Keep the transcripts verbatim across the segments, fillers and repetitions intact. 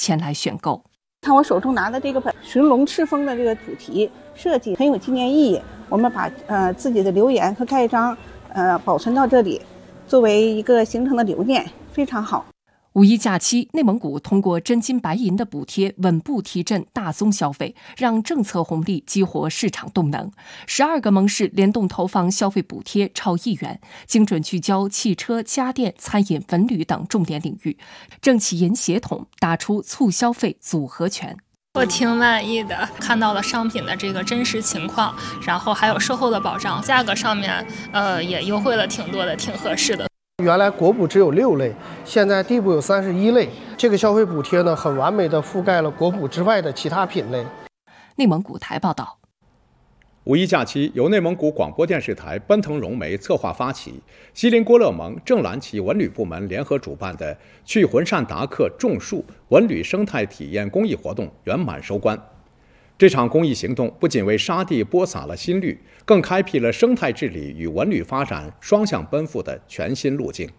前来选购。 看我手中拿的这个本寻龙赤峰的这个主题设计很有纪念意义，我们把呃自己的留言和盖章呃保存到这里，作为一个行程的留念，非常好。 五一假期，内蒙古通过真金白银的补贴，稳步提振大宗消费，让政策红利激活市场动能。十二个盟市联动投放消费补贴超亿元，精准聚焦汽车、家电、餐饮、文旅等重点领域，政企银协同打出促消费组合拳。 我挺满意的，看到了商品的这个真实情况，然后还有售后的保障，价格上面呃也优惠了挺多的，挺合适的。 原来国补只有六类，现在地补有三十一类。这个消费补贴呢，很完美的覆盖了国补之外的其他品类。 内蒙古台报道。 五一假期由内蒙古广播电视台奔腾融媒策划发起，锡林郭勒盟正蓝旗文旅部门联合主办的去浑善达克种树文旅生态体验公益活动圆满收官。这场公益行动不仅为沙地播撒了新绿，更开辟了生态治理与文旅发展双向奔赴的全新路径。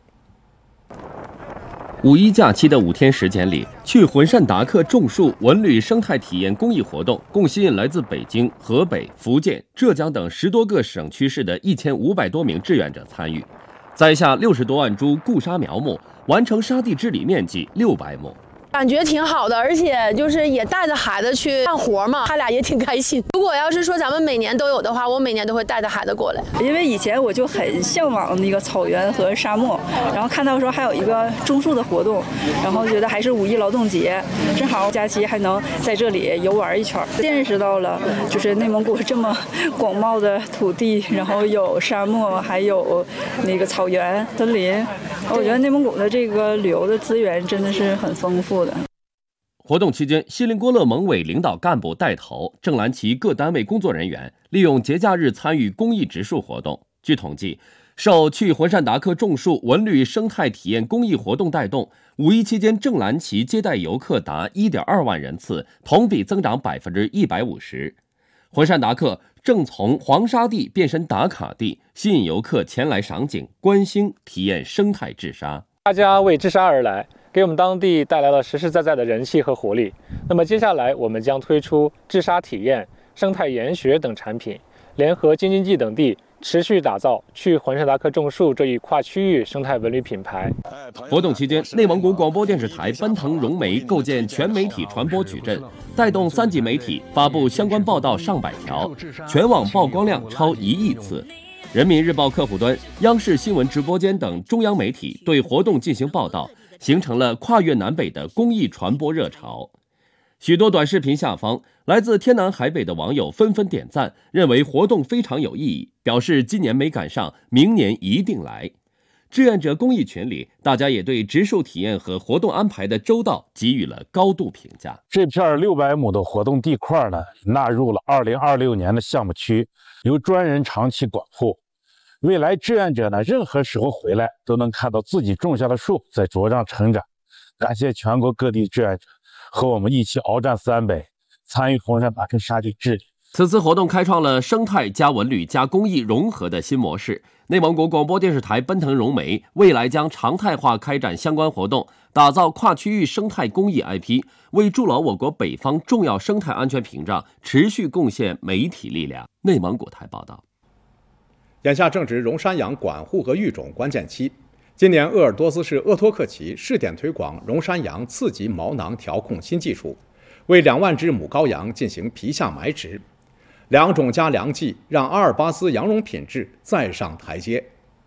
五一假期的五天时间里，去浑善达克种树文旅生态体验公益活动共吸引来自北京、河北、福建、浙江等十多个省区市的一千五百多名志愿者参与，栽下六十多万株固沙苗木，完成沙地治理面积六百亩。 感觉挺好的，而且就是也带着孩子去干活嘛，他俩也挺开心。如果要是说咱们每年都有的话，我每年都会带着孩子过来。 因为以前我就很向往那个草原和沙漠，然后看到说还有一个种树的活动，然后觉得还是五一劳动节，正好假期还能在这里游玩一圈，见识到了就是内蒙古这么广袤的土地，然后有沙漠，还有那个草原、森林。我觉得内蒙古的这个旅游的资源真的是很丰富的。 活动期间，锡林郭勒盟委领导干部带头，正蓝旗各单位工作人员利用节假日参与公益植树活动。据统计，受去浑善达克种树文旅生态体验公益活动带动，五一期间正蓝旗接待游客达 一点二万人次，同比增长 百分之一百五十。浑善达克正从黄沙地变身打卡地，吸引游客前来赏景、观星、体验生态治沙。 大家为治沙而来，给我们当地带来了实实在在的人气和活力。那么接下来我们将推出治沙体验、生态研学等产品，联合京津冀等地，持续打造去浑善达克种树这一跨区域生态文旅品牌。 活动期间，内蒙古广播电视台奔腾融媒构建全媒体传播矩阵，带动三级媒体发布相关报道上百条，全网曝光量超一亿次。人民日报客户端、央视新闻直播间等中央媒体对活动进行报道，形成了跨越南北的公益传播热潮。许多短视频下方，来自天南海北的网友纷纷点赞，认为活动非常有意义，表示今年没赶上，明年一定来。志愿者公益群里，大家也对植树体验和活动安排的周到给予了高度评价。 这片六百亩的活动地块呢，纳入了二零二六年的项目区，由专人长期管护。未来志愿者呢，任何时候回来都能看到自己种下的树在茁壮成长。感谢全国各地志愿者和我们一起鏖战三北，参与浑善达克沙地治理。 此次活动开创了生态加文旅加公益融合的新模式。内蒙古广播电视台奔腾融媒未来将常态化开展相关活动，打造跨区域生态公益 I P， 为筑牢我国北方重要生态安全屏障持续贡献媒体力量。内蒙古台报道。 眼下正值荣山羊管护和育种关键期，今年鄂尔多斯市鄂托克旗试点推广荣山羊次级毛囊调控新技术，为两万只母羔羊进行皮下埋植。两种加良剂让阿尔巴斯羊绒品质再上台阶。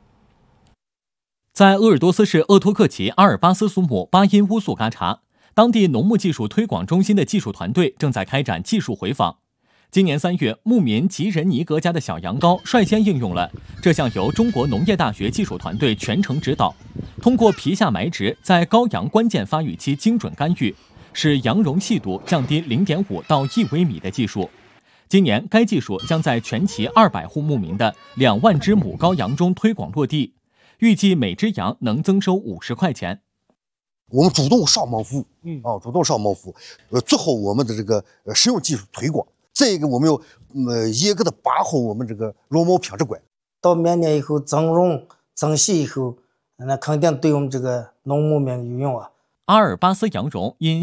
在鄂尔多斯市鄂托克旗阿尔巴斯苏木巴音乌素嘎查，当地农牧技术推广中心的技术团队正在开展技术回访。今年三月，牧民吉仁尼格家的小羊羔率先应用了这项由中国农业大学技术团队全程指导，通过皮下埋植，在羔羊关键发育期精准干预，使羊绒细度降低 零点五到一微米的技术。今年，该技术将在全旗二百户牧民的两万只母羔羊中推广落地，预计每只羊能增收五十块钱。 我们主动上门服务，嗯啊，主动上门服务，呃，做好我们的这个呃实用技术推广。再一个，我们要呃严格的把好我们这个绒毛品质管。 到明年以后增绒增细以后，那肯定对我们这个农牧民有用啊。 阿尔巴斯羊绒因